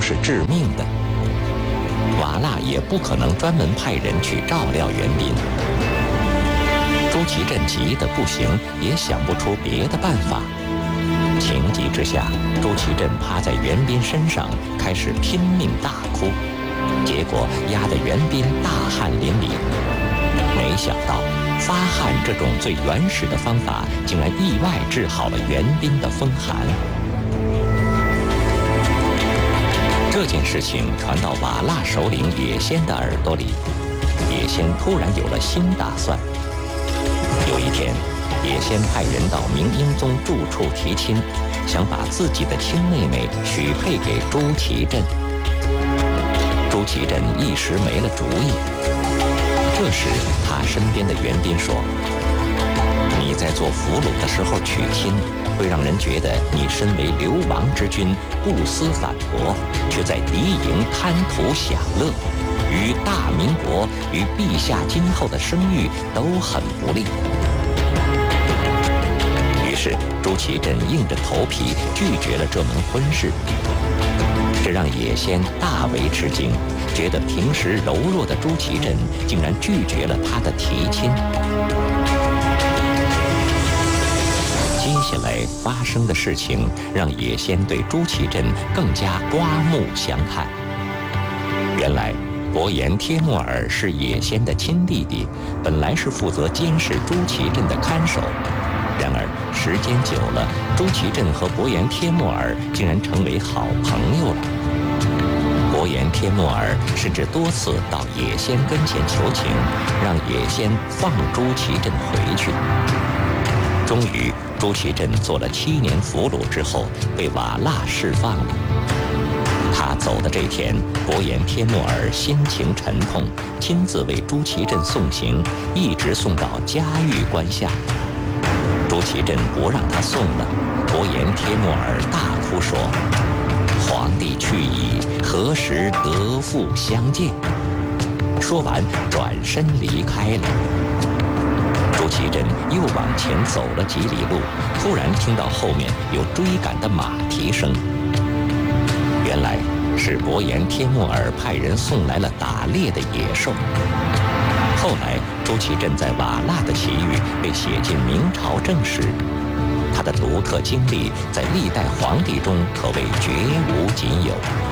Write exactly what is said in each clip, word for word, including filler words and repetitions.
是致命的。瓦剌也不可能专门派人去照料袁彬。朱祁镇急得不行，也想不出别的办法。情急之下，朱祁镇趴在袁彬身上，开始拼命大哭，结果压得袁彬大汗淋漓。没想到发汗这种最原始的方法，竟然意外治好了袁彬的风寒。这件事情传到瓦剌首领也先的耳朵里，也先突然有了新打算。有一天，也先派人到明英宗住处提亲，想把自己的亲妹妹许配给朱祁镇。朱祁镇一时没了主意。这时，他身边的袁彬说：“你在做俘虏的时候娶亲，会让人觉得你身为流亡之君，不思反驳，却在敌营贪图享乐，与大明国与陛下今后的声誉都很不利。”于是朱祁镇硬着头皮拒绝了这门婚事，这让也先大为吃惊，觉得平时柔弱的朱祁镇竟然拒绝了他的提亲。接下来发生的事情让也先对朱祁镇更加刮目相看。原来伯颜帖木儿是也先的亲弟弟，本来是负责监视朱祁镇的看守。然而时间久了，朱祁镇和伯颜帖木儿竟然成为好朋友了。伯颜帖木儿甚至多次到也先跟前求情，让也先放朱祁镇回去。终于，朱祁镇做了七年俘虏之后，被瓦剌释放了。他走的这天，伯颜帖木儿心情沉痛，亲自为朱祁镇送行，一直送到嘉峪关下。朱祁镇不让他送了，伯颜帖木儿大哭说：“皇帝去矣，何时得复相见？”说完，转身离开了。朱祁镇又往前走了几里路，突然听到后面有追赶的马蹄声。原来是伯颜帖木儿派人送来了打猎的野兽。后来，朱祁镇在瓦剌的奇遇被写进明朝正史，他的独特经历在历代皇帝中可谓绝无仅有。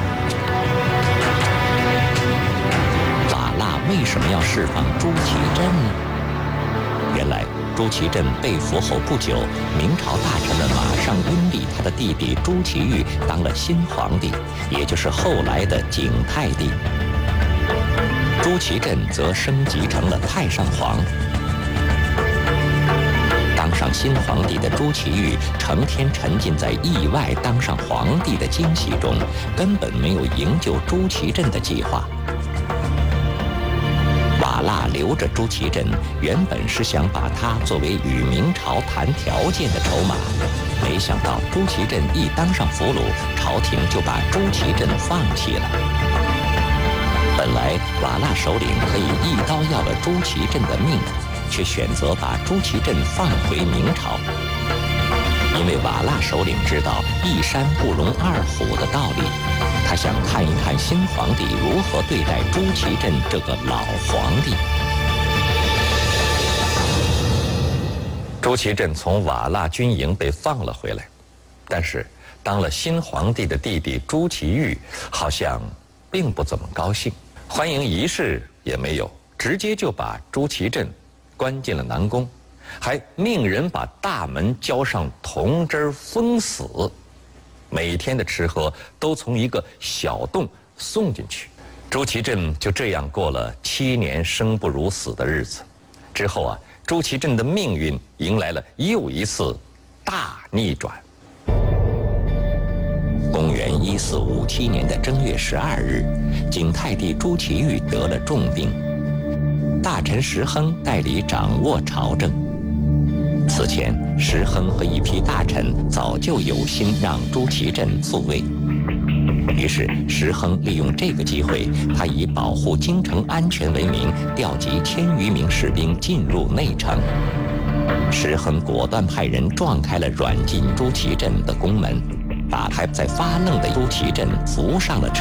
瓦剌为什么要释放朱祁镇呢？原来朱祁镇被俘后不久，明朝大臣们马上拥立他的弟弟朱祁钰当了新皇帝，也就是后来的景泰帝。朱祁镇则升级成了太上皇。当上新皇帝的朱祁钰成天沉浸在意外当上皇帝的惊喜中，根本没有营救朱祁镇的计划。瓦剌留着朱祁镇，原本是想把他作为与明朝谈条件的筹码，没想到朱祁镇一当上俘虏，朝廷就把朱祁镇放弃了。本来瓦剌首领可以一刀要了朱祁镇的命，却选择把朱祁镇放回明朝。因为瓦剌首领知道一山不容二虎的道理，他想看一看新皇帝如何对待朱祁镇这个老皇帝。朱祁镇从瓦剌军营被放了回来，但是当了新皇帝的弟弟朱祁钰好像并不怎么高兴。欢迎仪式也没有，直接就把朱祁镇关进了南宫，还命人把大门浇上铜汁封死，每天的吃喝都从一个小洞送进去。朱祁镇就这样过了七年生不如死的日子。之后啊，朱祁镇的命运迎来了又一次大逆转。公元一四五七年的正月十二日，景泰帝朱祁钰得了重病，大臣石亨代理掌握朝政。此前，石亨和一批大臣早就有心让朱祁镇复位，于是石亨利用这个机会，他以保护京城安全为名，调集千余名士兵进入内城。石亨果断派人撞开了软禁朱祁镇的宫门，把还在发愣的朱祁镇扶上了车。